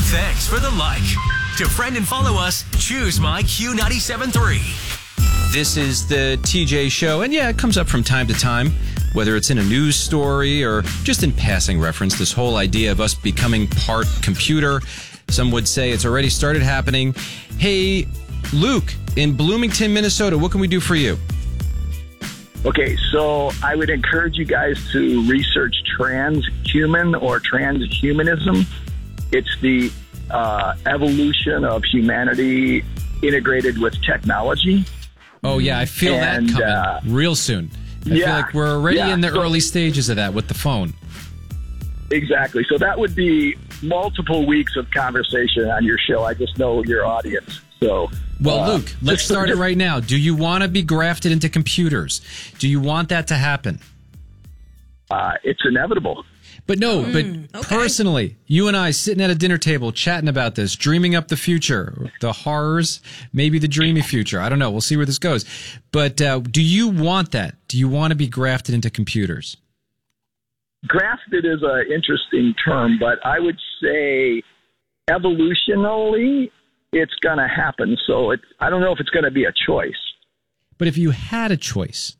Thanks for the like. To friend and follow us, choose my Q97.3. This is the TJ Show, and yeah, it comes up from time to time, whether it's in a news story or just in passing reference, this whole idea of us becoming part computer. Some would say it's already started happening. Hey, Luke, in Bloomington, Minnesota, what can we do for you? Okay, so I would encourage you guys to research transhuman or transhumanism. It's the evolution of humanity integrated with technology. Oh, yeah, I feel that coming real soon. I feel like we're already in the early stages of that with the phone. Exactly. So that would be multiple weeks of conversation on your show. I just know your audience. So, well, Luke, let's start it right now. Do you want to be grafted into computers? Do you want that to happen? It's inevitable. But no, personally, you and I sitting at a dinner table chatting about this, dreaming up the future, the horrors, maybe the dreamy future. I don't know. We'll see where this goes. But do you want that? Do you want to be grafted into computers? Grafted is an interesting term, but I would say evolutionally, it's going to happen. So I don't know if it's going to be a choice. But if you had a choice?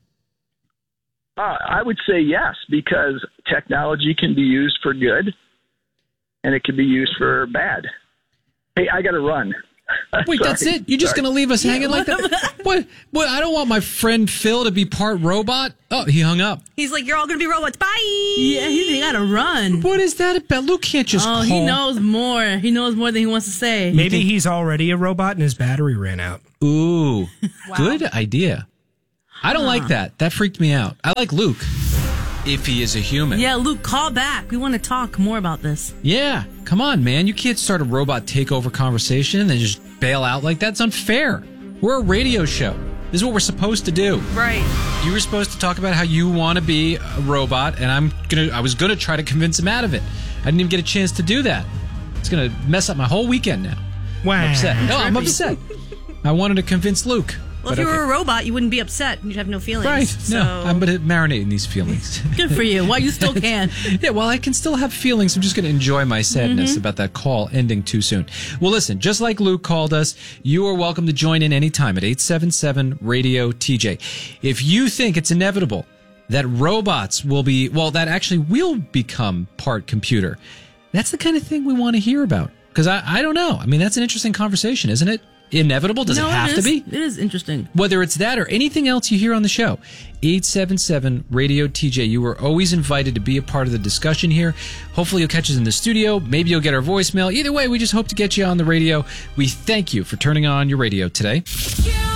I would say yes, because technology can be used for good and it can be used for bad. Hey, I got to run. Wait, that's it? You're just going to leave us hanging like that? What? I don't want my friend Phil to be part robot. Oh, he hung up. He's like, you're all going to be robots. Bye. Yeah, he got to run. What is that about? Luke can't just call. He knows more. He knows more than he wants to say. Maybe he's already a robot and his battery ran out. Ooh, Good idea. I don't like that. That freaked me out. I like Luke, if he is a human. Yeah, Luke, call back. We want to talk more about this. Yeah, come on, man. You can't start a robot takeover conversation and then just bail out like that. It's unfair. We're a radio show. This is what we're supposed to do. Right. You were supposed to talk about how you want to be a robot, and I was gonna try to convince him out of it. I didn't even get a chance to do that. It's gonna mess up my whole weekend now. Wow. I'm upset. No, I'm upset. I wanted to convince Luke. Well, if you were a robot, you wouldn't be upset. You'd have no feelings. Right. So. No, I'm going to marinate in these feelings. Good for you. Well, you still can. Yeah, well, I can still have feelings. I'm just going to enjoy my sadness about that call ending too soon. Well, listen, just like Luke called us, you are welcome to join in anytime at 877-RADIO-TJ. If you think it's inevitable that robots will become part computer, that's the kind of thing we want to hear about. Because I don't know. I mean, that's an interesting conversation, isn't it? Inevitable? Does it have to be? It is interesting. Whether it's that or anything else you hear on the show. 877-RADIO-TJ. You are always invited to be a part of the discussion here. Hopefully you'll catch us in the studio. Maybe you'll get our voicemail. Either way, we just hope to get you on the radio. We thank you for turning on your radio today.